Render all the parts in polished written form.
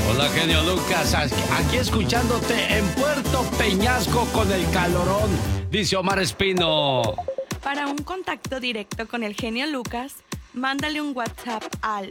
Hola, genio Lucas, aquí escuchándote en Puerto Peñasco con el calorón, dice Omar Espino. Para un contacto directo con el genio Lucas, mándale un WhatsApp al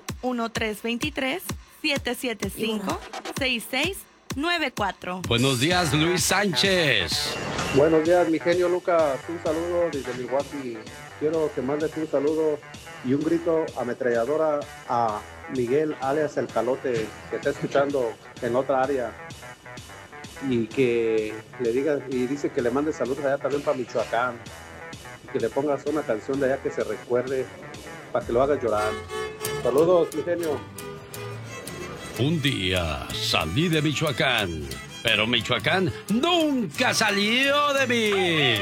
1323-775-6694. Buenos días, Luis Sánchez. Buenos días, mi genio Lucas. Un saludo desde Milwaukee. Quiero que mandes un saludo y un grito ametralladora a Miguel, alias El Calote, que está escuchando en otra área. Y que le digas, y dice que le mande saludos allá también para Michoacán. Y que le pongas una canción de allá que se recuerde, para que lo hagas llorar. Saludos, mi genio. Un día salí de Michoacán, pero Michoacán nunca salió de mí.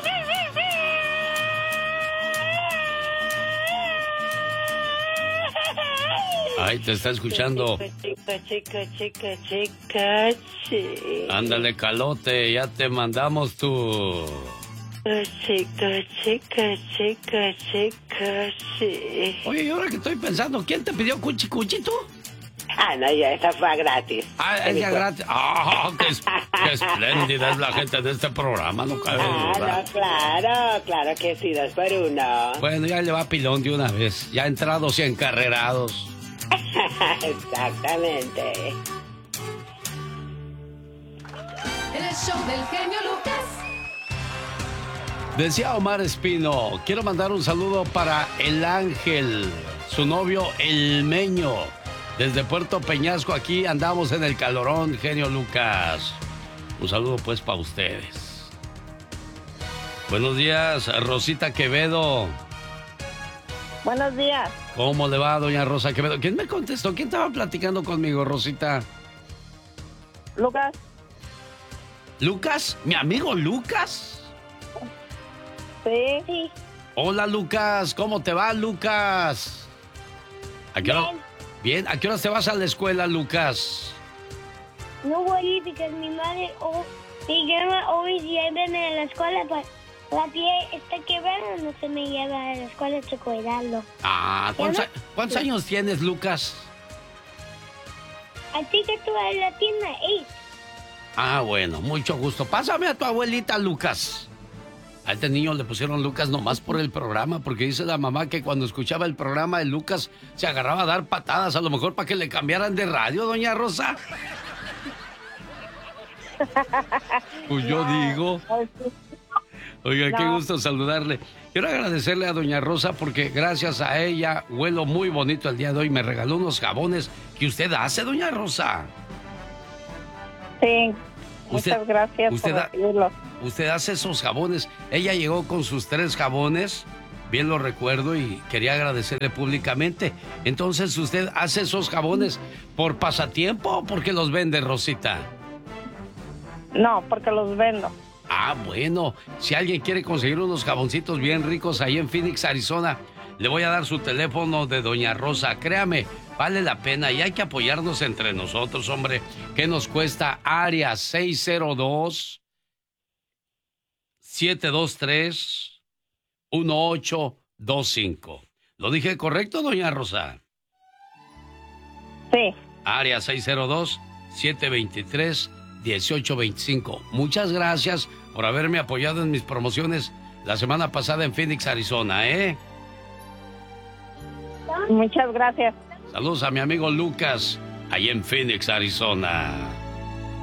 Ay, te está escuchando. Chica. Ándale, Calote, ya te mandamos tu... Chica. Oye, y ahora que estoy pensando, ¿quién te pidió cuchi tú? Ah, no, ya esa fue gratis. Ah, es ya gratis. Ah, qué espléndida es la gente de este programa, no cabe duda. No, claro que sí, 2 por 1. Bueno, ya le va pilón de una vez, ya entrados y encarrerados. Exactamente. El show del genio Lucas. Decía Omar Espino, quiero mandar un saludo para el Ángel, su novio El Meño. Desde Puerto Peñasco, aquí andamos en el calorón, genio Lucas. Un saludo pues para ustedes. Buenos días, Rosita Quevedo. Buenos días. ¿Cómo le va, doña Rosa Quevedo? ¿Quién me contestó? ¿Quién estaba platicando conmigo, Rosita? Lucas. ¿Lucas? ¿Mi amigo Lucas? Sí. Hola, Lucas. ¿Cómo te va, Lucas? ¿A qué hora? Bien. ¿A qué hora te vas a la escuela, Lucas? No voy porque mi madre me llama hoy y viene a la escuela, pues la pie está quebrada, no se me lleva a la escuela a cuidarlo. Ah, ¿cuántos años tienes, Lucas? A ti que tú en la tienda, Ah, bueno, mucho gusto. Pásame a tu abuelita, Lucas. A este niño le pusieron Lucas nomás por el programa, porque dice la mamá que cuando escuchaba el programa de Lucas se agarraba a dar patadas, a lo mejor para que le cambiaran de radio, doña Rosa. Pues yo digo. Oiga, qué gusto saludarle. Quiero agradecerle a doña Rosa porque gracias a ella huelo muy bonito el día de hoy. Me regaló unos jabones que usted hace, doña Rosa. Sí, muchas gracias por recibirlo. Usted hace esos jabones. Ella llegó con sus 3 jabones, bien lo recuerdo, y quería agradecerle públicamente. Entonces, ¿usted hace esos jabones por pasatiempo o porque los vende, Rosita? No, porque los vendo. Ah, bueno. Si alguien quiere conseguir unos jaboncitos bien ricos ahí en Phoenix, Arizona, le voy a dar su teléfono de doña Rosa. Créame, vale la pena y hay que apoyarnos entre nosotros, hombre. ¿Qué nos cuesta? Área 602-723-1825. ¿Lo dije correcto, doña Rosa? Sí. Área 602-723-1825. Muchas gracias por haberme apoyado en mis promociones la semana pasada en Phoenix, Arizona, ¿eh? Muchas gracias. Saludos a mi amigo Lucas, ahí en Phoenix, Arizona.